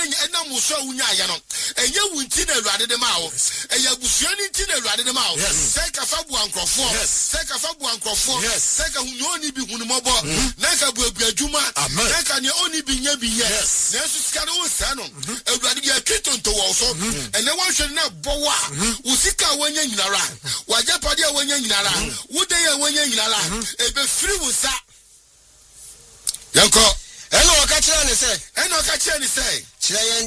enam wo so wunya ya no enye wunti na Awurade de ma wo eya busuani nti na Awurade de ma wo se ka fa bu ankrofo se ka fa bu ankrofo se ka hunyo ni bi hunmobo na ka bu adwuma na ka ne oni bi nya bi ye na so sika no sa no Awurade ya twitonto wo so ene wo hwe na bowa wo sika wanya nyinara waja pade wanya nyinara wo de ya wanya nyinara ebe firi wo sa yanko eno ka kire ni se